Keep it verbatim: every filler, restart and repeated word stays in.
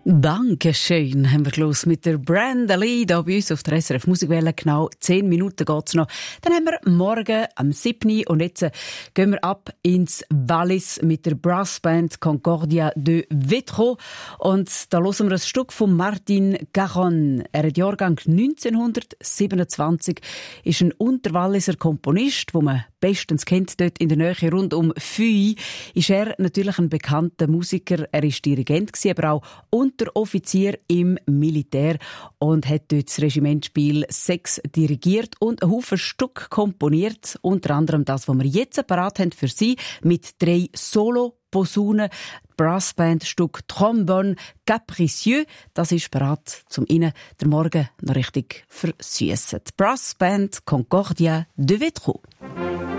Dankeschön, haben wir los mit der Brenda Lee da bei uns auf der S R F Musikwelle. Genau zehn Minuten geht's noch. Dann haben wir morgen am siebten und jetzt äh, gehen wir ab ins Wallis mit der Brassband Concordia de Vetro. Und da hören wir ein Stück von Martin Caron. Er hat Jahrgang neunzehnhundertsiebenundzwanzig, ist ein Unterwalliser Komponist, wo man bestens kennt dort in der Nähe rund um Fuy. Ist er natürlich ein bekannter Musiker. Er ist Dirigent gewesen, aber auch Unteroffizier im Militär und hat dort das Regimentspiel sechs dirigiert und einen Haufen Stück komponiert. Unter anderem das, was wir jetzt parat haben für Sie, mit drei Solo-Posaunen. Brassband-Stück Trombone Capricieux. Das ist parat, zum Ihnen den Morgen noch richtig versüssen. Brassband Concordia de Vetro.